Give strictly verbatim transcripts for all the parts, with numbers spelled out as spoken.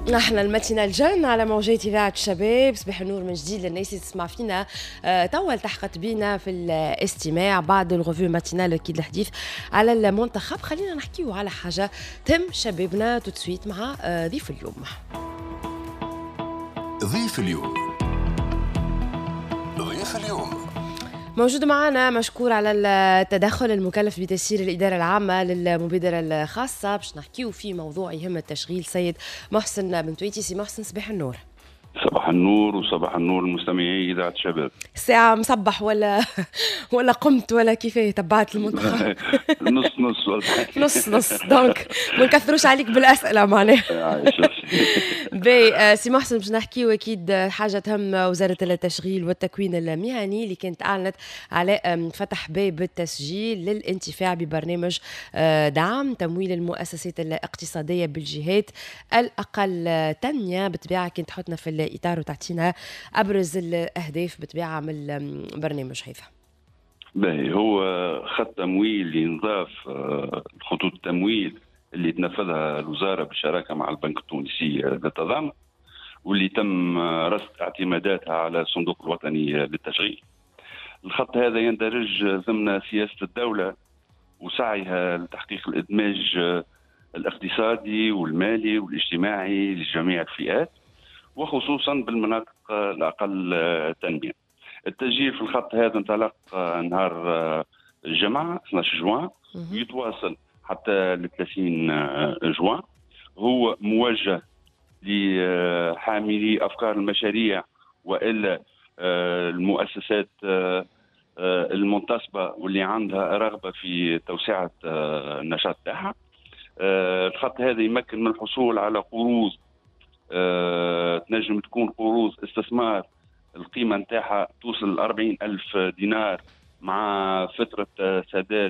احنا الماتينال جن على موجات اذاعه الشباب. صباح النور من جديد للناس اللي تسمع فينا. اه توا التحقت بينا في الاستماع بعد الغوفو ماتينال اكيد الحديث على المنتخب. خلينا نحكيو على حاجه تم شبابنا تتسويت مع اه ضيف اليوم. ضيف اليوم ضيف اليوم موجود معنا مشكور على التدخل المكلف بتسيير الإدارة العامة للمبادرة الخاصة باش نحكيو في موضوع يهم التشغيل سيد محسن بن تويتي. سي محسن صباح النور. صباح النور وصباح النور المستمعي إذاعة الشباب. الساعة مصبح ولا ولا قمت ولا كيفاه تبعت المنتخب؟ نص نص نص نص دونك ما نكثروش عليك بالأسئلة معناها. باهي سي محسن باش نحكيو أكيد حاجة تهم وزارة التشغيل والتكوين المهني اللي كانت أعلنت على فتح باب التسجيل للانتفاع ببرنامج دعم تمويل المؤسسات الاقتصادية بالجهات الأقل تنمية. بالطبيعة كنت تحطنا في الإطار وتعطينا أبرز الأهداف بالطبيعة من البرنامج هذا. باهي هو خط تمويل اللي نضاف خطوط التمويل اللي تنفذها الوزارة بالشراكة مع البنك التونسي للتضامن واللي تم رصد اعتماداتها على الصندوق الوطني للتشغيل. الخط هذا يندرج ضمن سياسة الدولة وسعيها لتحقيق الإدماج الاقتصادي والمالي والاجتماعي لجميع الفئات وخصوصا بالمناطق الأقل تنمية. التسجيل في الخط هذا انطلق نهار الجمعة اثني عشر جوان ويتواصل حتى ل ثلاثين جوان. هو موجه لحاملي أفكار المشاريع وإلا المؤسسات المنتصبة واللي عندها رغبة في توسعة النشاط تاعها. الخط هذا يمكن من الحصول على قروض تنجم تكون قروض استثمار القيمة نتاعها توصل أربعين ألف دينار مع فترة سداد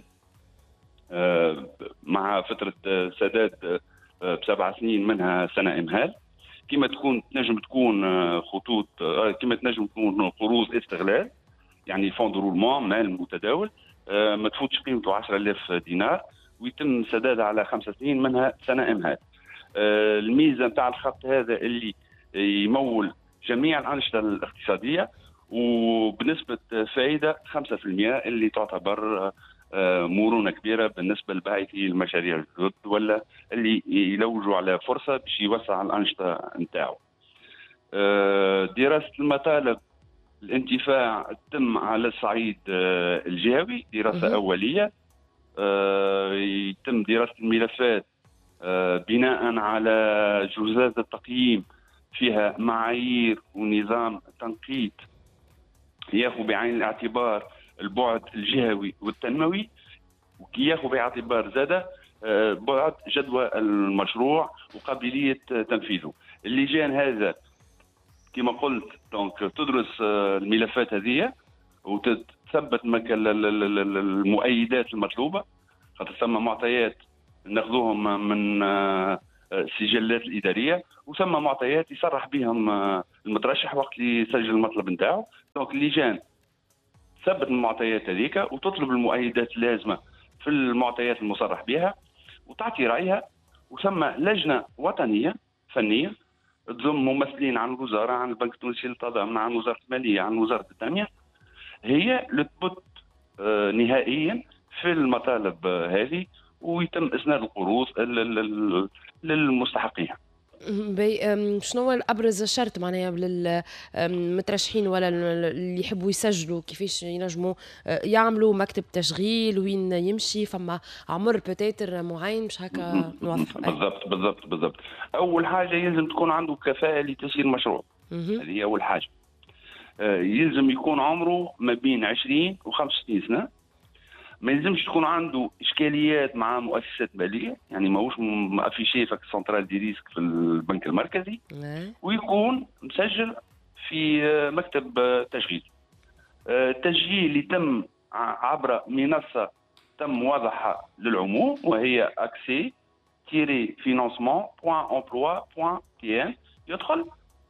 مع فترة سداد بسبع سنين منها سنة إمهال. كما تكون تنجم تكون خطوط كما تنجم تكون قروض استغلال يعني فون دو رولمون مال متداول ما تفوتش قيمته عشرة آلاف دينار ويتم سدادها على خمس سنين منها سنة إمهال. الميزة نتاع الخط هذا اللي يمول جميع الأنشطة الاقتصادية وبنسبة فائدة خمسة بالمئة اللي تعتبر مرونة كبيرة بالنسبة لباعثي المشاريع الجدد ولا اللي يلوجوا على فرصة باش يوسع الأنشطة نتاعو. دراسة المطالب الانتفاع تم على الصعيد الجهوي دراسة أولية. يتم دراسة الملفات بناء على جزئيات التقييم فيها معايير ونظام تنقيط ياخذ بعين الاعتبار البعد الجهوي والتنموي وياخذ باعتبار زاده بعد جدوى المشروع وقابليه تنفيذه. اللجان هذا كما قلت دونك تدرس الملفات هذه وتثبت المؤيدات المطلوبه خاطر ثم معطيات ناخذوهم من السجلات الاداريه وثم معطيات يصرح بهم المترشح وقت اللي يسجل المطلب نتاعو. دونك اللجان تثبت المعطيات هذيك وتطلب المؤيدات اللازمه في المعطيات المصرح بها وتعطي رايها وثم لجنه وطنيه فنيه تضم ممثلين عن الوزاره عن البنك التونسي للتضامن عن وزاره الماليه عن وزاره التنميه هي اللي تبت نهائيا في المطالب هذه ويتم اسناد القروض للمستحقين. بي شنو هو الابرز شرط معناها للمترشحين ولا اللي يحبوا يسجلوا كيفاش ينجموا يعملوا مكتب تشغيل وين يمشي فما عمر بتاتر معين مش هكا نوضح؟ بالضبط بالضبط بالضبط. اول حاجه يلزم تكون عنده كفاءه لتسيير مشروع. هذه هي اول حاجه. يلزم يكون عمره ما بين عشرين وخمسة وستين سنه. ما يلزمش تكون عنده اشكاليات مع مؤسسات ماليه يعني ماهوش افيشي في سنترال دي ريسك في البنك المركزي ويكون مسجل في مكتب تشغيل. التسجيل يتم عبر منصه تم وضعها للعموم وهي accès tiret financement point emploi point t n. يدخل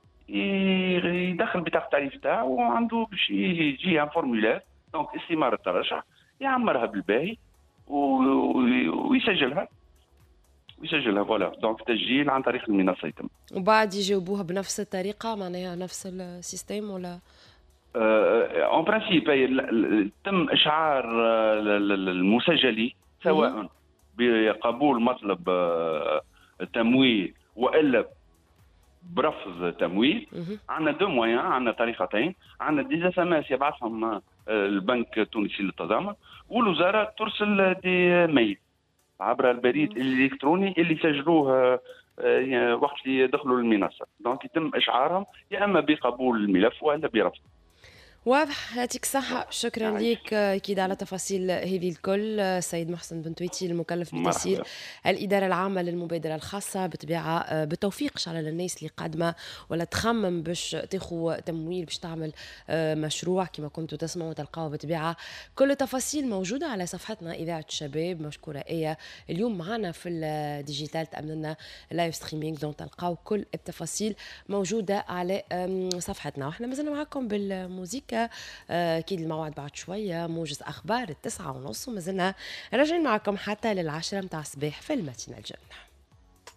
يدخل بطاقه التعريف تاعو وعنده باش يجي ان فورمولير دونك استماره الترشح يعمرها بالباهي ويسجلها يسجلها فوالا. دونك تسجيل عن طريق المنصه يتم. وبعد يجاوبوها بنفس الطريقه، معناها نفس السيستم ولا؟ اون برانسيب تم اشعار المسجلين سواء بقبول مطلب تمويل والا برفض تمويل. عندنا دو مويان، عندنا طريقتين. عندنا دي اس ام اس يبعثهم البنك التونسي للتضامن، والوزاره ترسل دي ميل عبر البريد الالكتروني اللي سجلوه وقت اللي يدخلوا للمنصه. دونك يتم اشعارهم يا اما بقبول الملف والا برفض. واضح، يعطيك الصحة. شكرا لك أكيد على تفاصيل هذه الكل. سيد محسن بنتويتي المكلف بتسيير الإدارة العامة للمبادرة الخاصة، بطبيعة بالتوفيق إن شاء الله للناس اللي قادمة ولا تخمم باش تاخذ تمويل باش تعمل مشروع. كما كنتوا تسمعوا تلقاوا بطبيعة كل التفاصيل موجودة على صفحتنا إذاعة الشباب. مشكورة إيا اليوم معنا في الديجيتال تأمن لنا لايف ستريمينج، دون تلقاوا كل التفاصيل موجودة على صفحتنا. وإحنا مازلنا معكم بالموسيقى أكيد. الموعد بعد شوية موجز أخبار التسعة ونص، ومازلنا راجعين معكم حتى للعشرة متاع الصباح في الماتينال الجنة.